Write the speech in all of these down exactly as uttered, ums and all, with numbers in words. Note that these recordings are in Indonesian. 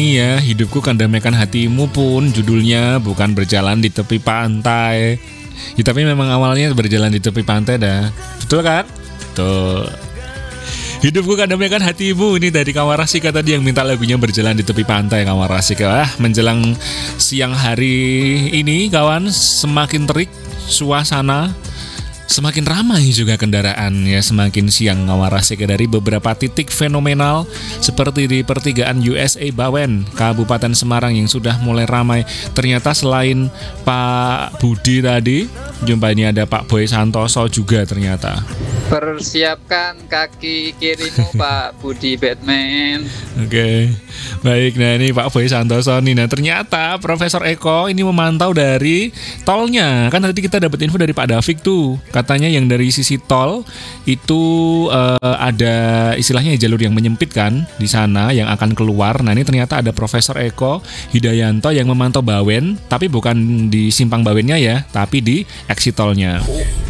ini ya, Hidupku Kan Damaikan Hatimu pun judulnya bukan berjalan di tepi pantai. Ya, tapi memang awalnya berjalan di tepi pantai dah. Betul kan? Betul. Hidupku Kan Damaikan Hatimu, ini dari Kawarasika tadi yang minta lagunya berjalan di tepi pantai. Kawarasika. Ah, menjelang siang hari ini kawan, semakin terik suasana, semakin ramai juga kendaraan ya, semakin siang Kawarasika dari beberapa titik fenomenal seperti di pertigaan U S A Bawen, Kabupaten Semarang yang sudah mulai ramai. Ternyata selain Pak Budi tadi, jumpa ini ada Pak Boy Santoso juga ternyata. Persiapkan kaki kirimu Pak Budi Batman. Oke, okay. Baik, nah ini Pak Boy Santoso nih. Nah ternyata Profesor Eko ini memantau dari tolnya. Kan tadi kita dapat info dari Pak Davik tuh, katanya yang dari sisi tol itu uh, ada istilahnya jalur yang menyempit kan di sana yang akan keluar. Nah ini ternyata ada Profesor Eko Hidayanto yang memantau Bawen, tapi bukan di simpang Bawennya ya, tapi di exit tolnya.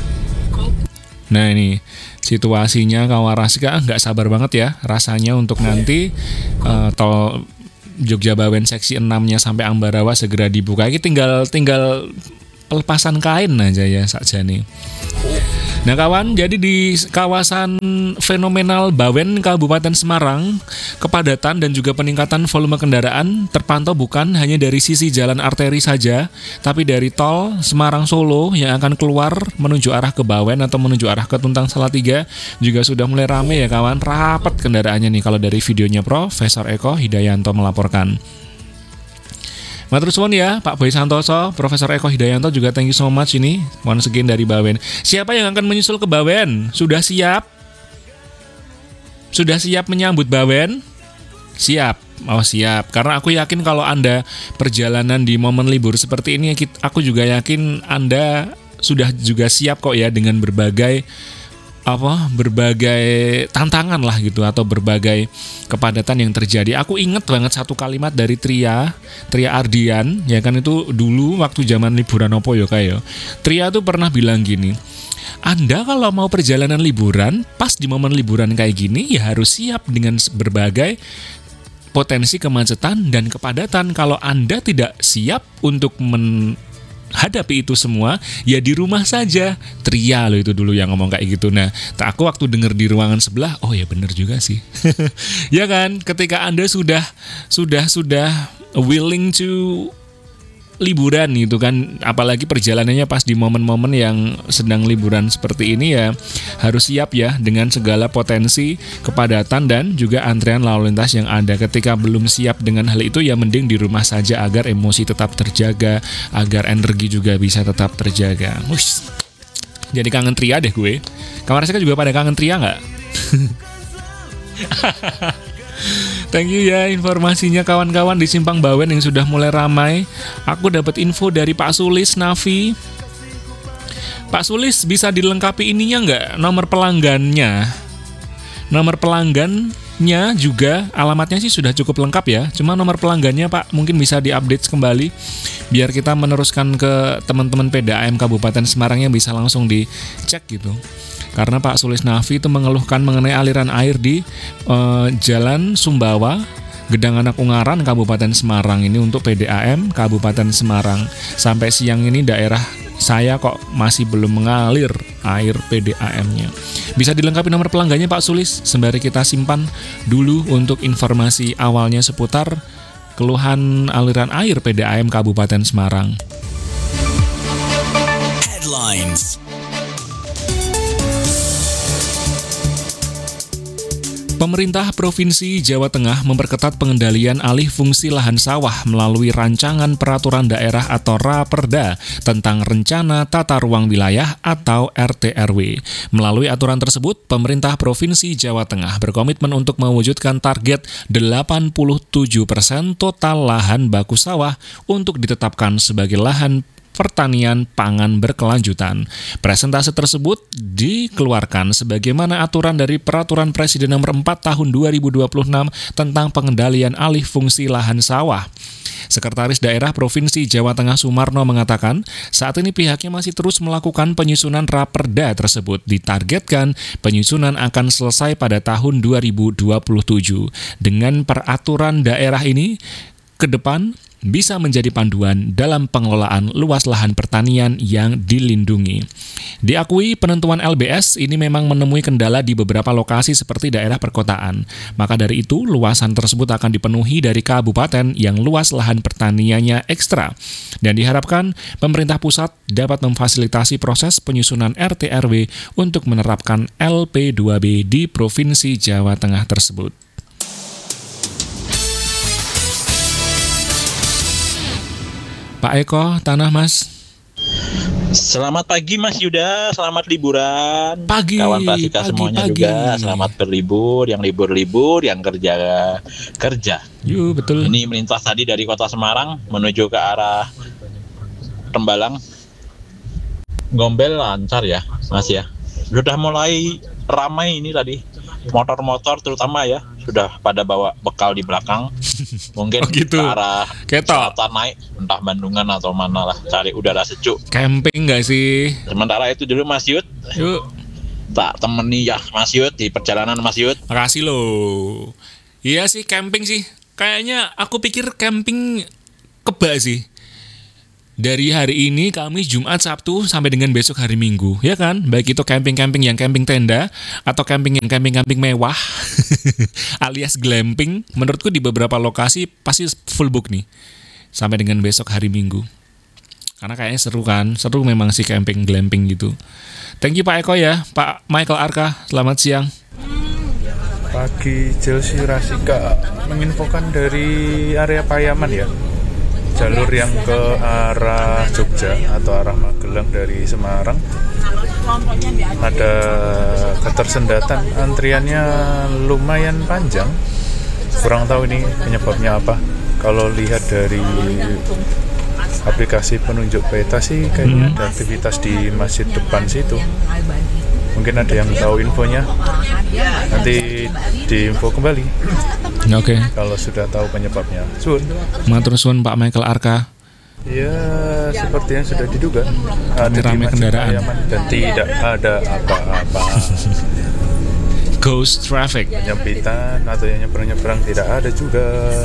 Nah ini situasinya Kawarasika, nggak sabar banget ya rasanya untuk nanti uh, tol Jogja Bawen seksi enam-nya sampai Ambarawa segera dibuka. Ini tinggal tinggal pelepasan kain aja ya saja nih. Nah kawan, jadi di kawasan fenomenal Bawen Kabupaten Semarang, kepadatan dan juga peningkatan volume kendaraan terpantau bukan hanya dari sisi jalan arteri saja, tapi dari tol Semarang Solo yang akan keluar menuju arah ke Bawen atau menuju arah ke Tuntang Salatiga juga sudah mulai ramai ya kawan, rapat kendaraannya nih kalau dari videonya Profesor Eko Hidayanto melaporkan. Matur suwun ya Pak Boy Santoso, Profesor Eko Hidayanto juga thank you so much ini once again dari Bawen. Siapa yang akan menyusul ke Bawen? Sudah siap? Sudah siap menyambut Bawen? Siap. Oh siap. Karena aku yakin kalau Anda perjalanan di momen libur seperti ini, aku juga yakin Anda sudah juga siap kok ya dengan berbagai apa berbagai tantangan lah gitu atau berbagai kepadatan yang terjadi. Aku inget banget satu kalimat dari Tria Tria Ardian ya kan, itu dulu waktu zaman liburan opo ya kayak Tria tuh pernah bilang gini, Anda kalau mau perjalanan liburan pas di momen liburan kayak gini ya harus siap dengan berbagai potensi kemacetan dan kepadatan. Kalau Anda tidak siap untuk men hadapi itu semua, ya di rumah saja. Tria loh itu dulu yang ngomong kayak gitu. Nah, aku waktu denger di ruangan sebelah, oh ya bener juga sih. Ya kan, ketika Anda sudah sudah sudah willing to liburan gitu kan, apalagi perjalanannya pas di momen-momen yang sedang liburan seperti ini, ya harus siap ya dengan segala potensi kepadatan dan juga antrean lalu lintas yang ada. Ketika belum siap dengan hal itu ya mending di rumah saja agar emosi tetap terjaga, agar energi juga bisa tetap terjaga. Ush. Jadi kangen Tria deh gue. Kawarasika juga pada kangen Tria nggak? Thank you ya informasinya kawan-kawan di Simpang Bawen yang sudah mulai ramai. Aku dapat info dari Pak Sulis Nafi. Pak Sulis bisa dilengkapi ininya nggak? Nomor pelanggannya. Nomor pelanggannya juga alamatnya sih sudah cukup lengkap ya. Cuma nomor pelanggannya Pak mungkin bisa diupdate kembali biar kita meneruskan ke teman-teman P D A M Kabupaten Semarang yang bisa langsung dicek gitu. Karena Pak Sulis Nafi itu mengeluhkan mengenai aliran air di uh, Jalan Sumbawa, Gedang Anak Ungaran, Kabupaten Semarang. Ini untuk P D A M Kabupaten Semarang. Sampai siang ini daerah saya kok masih belum mengalir air P D A M-nya. Bisa dilengkapi nomor pelanggannya Pak Sulis, sembari kita simpan dulu untuk informasi awalnya seputar keluhan aliran air P D A M Kabupaten Semarang. Headlines. Pemerintah Provinsi Jawa Tengah memperketat pengendalian alih fungsi lahan sawah melalui Rancangan Peraturan Daerah atau Raperda tentang Rencana Tata Ruang Wilayah atau R T R W. Melalui aturan tersebut, pemerintah Provinsi Jawa Tengah berkomitmen untuk mewujudkan target delapan puluh tujuh persen total lahan baku sawah untuk ditetapkan sebagai lahan pertanian pangan berkelanjutan. Presentase tersebut dikeluarkan sebagaimana aturan dari Peraturan Presiden Nomor empat Tahun dua ribu dua puluh enam tentang pengendalian alih fungsi lahan sawah. Sekretaris Daerah Provinsi Jawa Tengah Sumarno mengatakan, saat ini pihaknya masih terus melakukan penyusunan raperda tersebut. Ditargetkan penyusunan akan selesai pada tahun dua ribu dua puluh tujuh. Dengan peraturan daerah ini, ke depan bisa menjadi panduan dalam pengelolaan luas lahan pertanian yang dilindungi. Diakui penentuan L B S ini memang menemui kendala di beberapa lokasi seperti daerah perkotaan. Maka dari itu, luasan tersebut akan dipenuhi dari kabupaten yang luas lahan pertaniannya ekstra. Dan diharapkan pemerintah pusat dapat memfasilitasi proses penyusunan R T R W untuk menerapkan L P dua B di Provinsi Jawa Tengah tersebut. Pak Eko, tanah Mas. Selamat pagi Mas Yuda, selamat liburan. Pagi, kawan Prasika pagi, semuanya pagi. juga selamat berlibur, yang libur-libur, yang kerja kerja. Yuk, betul. Ini melintas tadi dari kota Semarang menuju ke arah Tembalang. Gombel lancar ya, Mas ya. Sudah mulai ramai ini tadi. Motor-motor terutama ya, sudah pada bawa bekal di belakang. Mungkin Oh, gitu. ke arah Ketok. selatan naik, entah Bandungan atau mana lah, cari udara sejuk. Camping nggak sih? Sementara itu dulu Mas Yud, Yuk, tak temani ya Mas Yud di perjalanan Mas Yud. makasih loh. Iya sih, camping sih. Kayaknya aku pikir camping keba sih. Dari hari ini, Kamis, Jumat, Sabtu, sampai dengan besok hari Minggu. Ya kan? Baik itu camping-camping yang camping tenda, atau camping yang camping-camping mewah, alias glamping. Menurutku di beberapa lokasi pasti full book nih. Sampai dengan besok hari Minggu. Karena kayaknya seru kan? Seru memang sih camping, glamping gitu. Thank you Pak Eko ya. Pak Michael Arka, selamat siang. Pagi Chelsea Rasika menginfokan dari area Payaman ya, jalur yang ke arah Jogja atau arah Magelang dari Semarang ada ketersendatan, antriannya lumayan panjang, kurang tahu ini penyebabnya apa. Kalau lihat dari aplikasi penunjuk peta sih kayaknya Hmm. ada aktivitas di masjid depan situ. Mungkin ada yang tahu infonya, nanti diinfo kembali Oke. kalau sudah tahu penyebabnya. Sun. Matur suwun Pak Michael Arka. Ya, seperti yang sudah diduga, ada di Ramai Masjid kendaraan. Payaman dan tidak ada apa-apa. Ghost traffic. Penyempitan atau yang nyebrang-nyebrang tidak ada juga.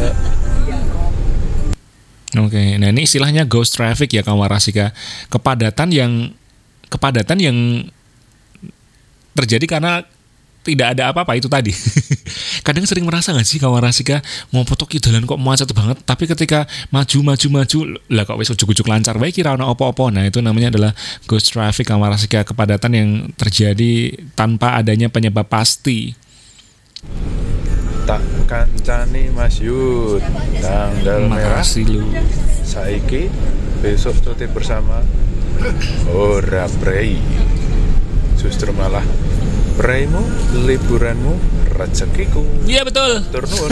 Oke, nah ini istilahnya ghost traffic ya kawan Rasika. Kepadatan yang kepadatan yang terjadi karena tidak ada apa-apa itu tadi. Kadang sering merasa nggak sih kawan Rasika, mau foto ki dalan kok macet banget, tapi ketika maju maju maju lah kok wis ujuk-ujuk lancar baik kira ono opo-opo. Nah itu namanya adalah ghost traffic kawan Rasika, kepadatan yang terjadi tanpa adanya penyebab pasti. Tak kancani Mas Yud, tanggal merah Makasih lu. saiki, besok cuti bersama. Ora prei, justru malah preimu, liburanmu, rezekiku. Iya betul. Tur nuwun.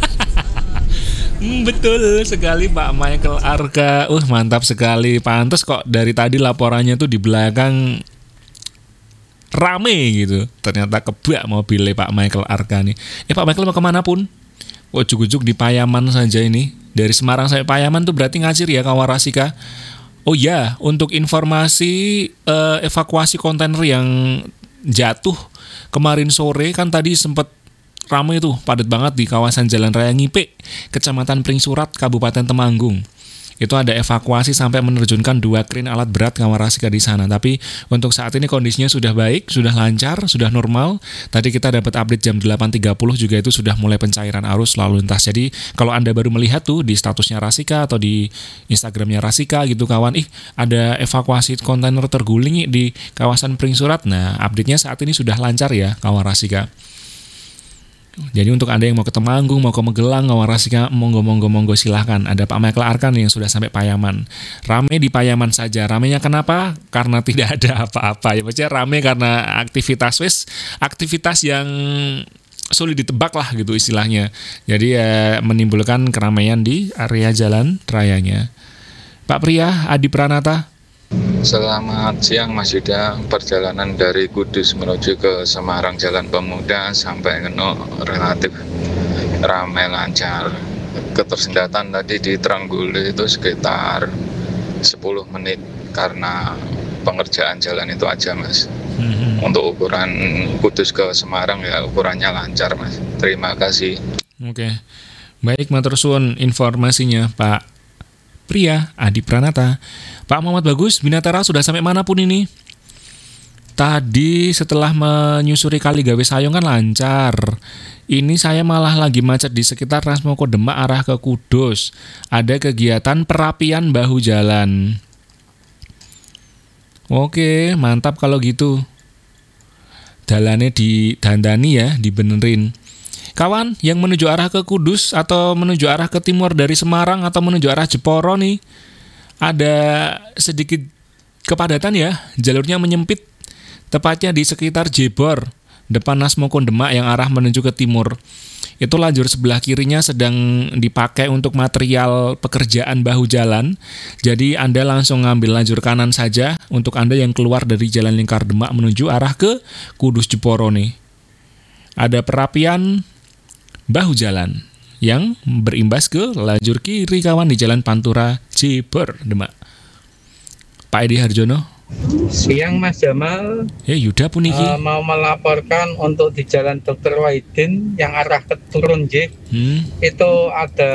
Hmm, betul sekali Pak Michael Arka. Uh mantap sekali. Pantes kok dari tadi laporannya tuh di belakang rame gitu. Ternyata kebak mobilnya Pak Michael Arka nih. Eh Pak Michael mau kemana pun? Ujuk-ujuk di Payaman saja ini. Dari Semarang sampai Payaman tuh berarti ngacir ya kawan Rasika. Oh ya, untuk informasi eh, evakuasi kontainer yang jatuh kemarin sore kan tadi sempat ramai tuh, padat banget di kawasan Jalan Raya Ngipe, Kecamatan Pringsurat, Kabupaten Temanggung. Itu ada evakuasi sampai menerjunkan dua kren alat berat kawan Rasika di sana. Tapi untuk saat ini kondisinya sudah baik, sudah lancar, sudah normal. Tadi kita dapat update jam delapan tiga puluh juga itu sudah mulai pencairan arus lalu lintas. Jadi kalau Anda baru melihat tuh di statusnya Rasika atau di Instagramnya Rasika gitu kawan, ih ada evakuasi kontainer terguling nih di kawasan Pringsurat. Nah update-nya saat ini sudah lancar ya kawan Rasika. Jadi untuk Anda yang mau ke Temanggung, mau ke Magelang, kawan Rasika, monggo-monggo-monggo silahkan. Ada Pak Michael Arkan yang sudah sampai Payaman. Rame di Payaman saja. Ramenya kenapa? Karena tidak ada apa-apa. Ya maksudnya rame karena aktivitas wis, aktivitas yang sulit ditebak lah gitu istilahnya. Jadi ya menimbulkan keramaian di area jalan rayanya. Pak Pria Adi Pranata. Selamat siang Mas Yuda. Perjalanan dari Kudus menuju ke Semarang Jalan Pemuda sampai Ngeno relatif ramai lancar. Ketersendatan tadi di Trenggule itu sekitar sepuluh menit karena pengerjaan jalan itu aja Mas. Mm-hmm. Untuk ukuran Kudus ke Semarang ya ukurannya lancar Mas. Terima kasih. Oke. Baik, matur suwun informasinya Pak Pria Adi Pranata. Pak Muhammad Bagus, Binatara sudah sampai mana pun ini? Tadi setelah menyusuri Kali Gawe Sayong kan lancar. Ini saya malah lagi macet di sekitar Transmoko Demak arah ke Kudus. Ada kegiatan perapian bahu jalan. Oke, mantap kalau gitu. Dalannya didandani ya, dibenerin. Kawan yang menuju arah ke Kudus atau menuju arah ke timur dari Semarang atau menuju arah Jeporo nih, ada sedikit kepadatan ya, jalurnya menyempit. Tepatnya di sekitar Jebor, depan Nasmoko Demak yang arah menuju ke timur. Itu lajur sebelah kirinya sedang dipakai untuk material pekerjaan bahu jalan. Jadi Anda langsung ngambil lajur kanan saja untuk Anda yang keluar dari Jalan Lingkar Demak menuju arah ke Kudus Jeporo nih. Ada perapian bahu jalan yang berimbas ke lajur kiri kawan di Jalan Pantura Jebor Demak. Pak Edi Harjono. Siang Mas Jamal. Ya Yuda puniki. Uh, mau melaporkan untuk di Jalan Dokter Wahidin yang arah ke Turun J. Hmm. Itu ada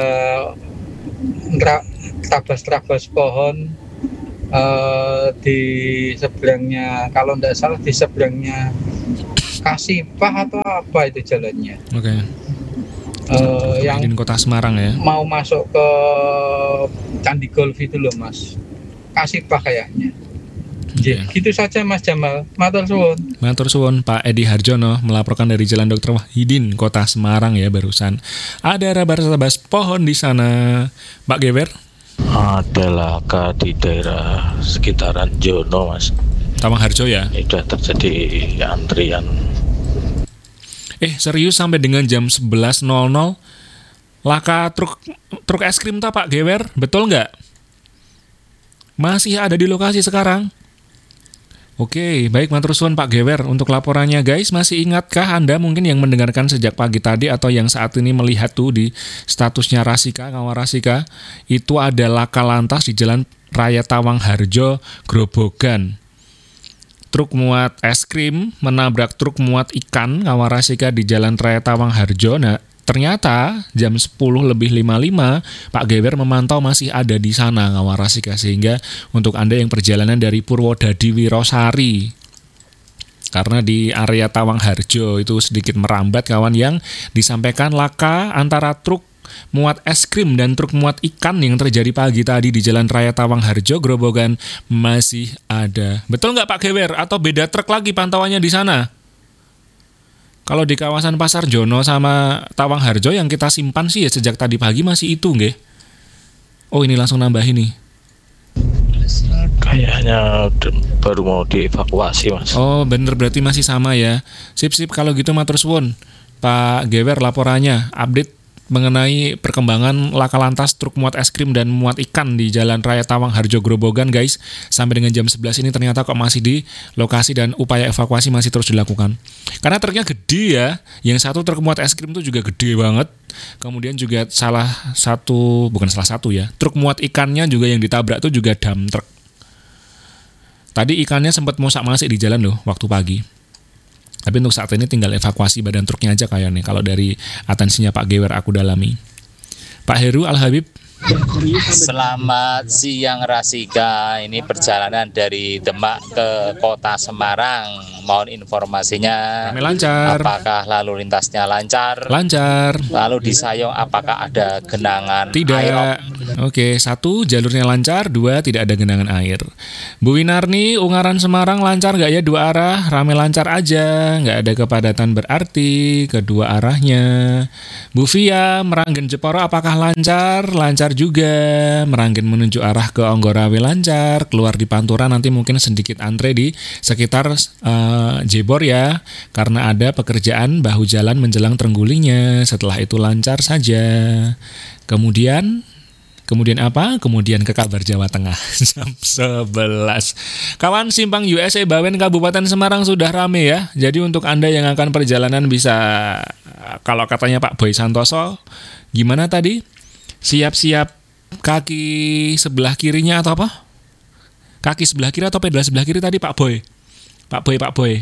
terabas-terabas pohon uh, di seberangnya, kalau tidak salah di seberangnya Kasipah atau apa itu jalannya. Oke. Okay. Uh, yang di Kota Semarang ya. Mau masuk ke Candi Golf itu loh Mas. Kasipah kayaknya. Okay. Gitu saja Mas Jamal. Matur suwun. Matur suwun Pak Edi Harjono melaporkan dari Jalan Dokter Wahidin, Kota Semarang ya barusan. Ada rabas-rabas pohon di sana. Pak Geber? Adalah di daerah sekitaran Jono Mas. Tawang Harjo ya? Sudah terjadi antrian. Eh serius sampai dengan jam sebelas nol nol laka truk truk es krim tak Pak Geber? Betul nggak? Masih ada di lokasi sekarang? Oke, baik matur suwun Pak Gewer untuk laporannya guys. Masih ingatkah Anda mungkin yang mendengarkan sejak pagi tadi atau yang saat ini melihat tuh di statusnya Rasika, kawan Rasika, itu ada laka lantas di Jalan Raya Tawang Harjo, Grobogan. Truk muat es krim menabrak truk muat ikan, kawan Rasika, di Jalan Raya Tawang Harjo. Nah, ternyata jam sepuluh lebih lima puluh lima Pak Gewer memantau masih ada di sana kawan Rasika, sehingga untuk Anda yang perjalanan dari Purwodadi Wirosari, karena di area Tawang Harjo itu sedikit merambat kawan, yang disampaikan laka antara truk muat es krim dan truk muat ikan yang terjadi pagi tadi di Jalan Raya Tawang Harjo, Grobogan masih ada. Betul nggak Pak Gewer? Atau beda truk lagi pantauannya di sana? Kalau di kawasan Pasar Jono sama Tawang Harjo yang kita simpan sih ya sejak tadi pagi masih itu nggih. Oh ini langsung nambah ini. Kayaknya baru mau dievakuasi Mas. Oh bener, berarti masih sama ya. Sip-sip kalau gitu matur suwun Pak Gewer laporannya, update mengenai perkembangan laka lantas truk muat es krim dan muat ikan di Jalan Raya Tawang Harjo Grobogan guys. Sampai dengan jam sebelas ini ternyata kok masih di lokasi dan upaya evakuasi masih terus dilakukan. Karena truknya gede ya. Yang satu truk muat es krim itu juga gede banget. Kemudian juga salah satu, bukan salah satu ya, truk muat ikannya juga yang ditabrak itu juga dump truck. Tadi ikannya sempat mosak-masik di jalan loh waktu pagi. Tapi untuk saat ini tinggal evakuasi badan truknya aja kayaknya kalau dari atensinya Pak Gewer aku dalami. Pak Heru Al-Habib. Selamat siang Rasika. Ini perjalanan dari Demak ke Kota Semarang. Mohon informasinya. Kami lancar. Apakah lalu lintasnya lancar? Lancar. Lalu di Sayong apakah ada genangan Tidak. air? Oke, satu jalurnya lancar, dua tidak ada genangan air. Bu Winarni, Ungaran Semarang lancar nggak ya dua arah? Rame lancar aja, nggak ada kepadatan berarti kedua arahnya. Bu Via, Meranggen Jeporo apakah lancar? Lancar juga. Meranggen menuju arah ke Onggorawe lancar. Keluar di Pantura nanti mungkin sedikit antre di sekitar uh, Jebor ya, karena ada pekerjaan bahu jalan menjelang Trenggulingnya. Setelah itu lancar saja. Kemudian Kemudian apa? Kemudian ke kabar Jawa Tengah jam sebelas. Kawan, simpang U S A Bawen Kabupaten Semarang sudah rame ya. Jadi untuk Anda yang akan perjalanan bisa, kalau katanya Pak Boy Santoso, gimana tadi? Siap-siap kaki sebelah kirinya atau apa? Kaki sebelah kiri atau pedal sebelah kiri tadi Pak Boy? Pak Boy, Pak Boy.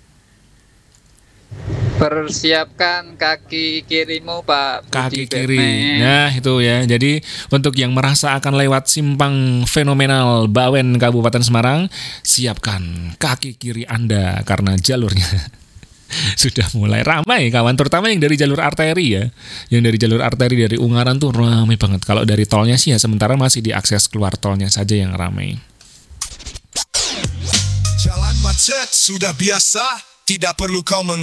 Persiapkan kaki kirimu Pak Kaki Budi kiri. Batman. Nah itu ya. Jadi untuk yang merasa akan lewat simpang fenomenal Bawen Kabupaten Semarang, siapkan kaki kiri Anda karena jalurnya sudah mulai ramai kawan. Terutama yang dari jalur arteri ya. Yang dari jalur arteri dari Ungaran tuh ramai banget. Kalau dari tolnya sih ya sementara masih diakses keluar tolnya saja yang ramai. Jalan macet sudah biasa, tidak perlu kau meng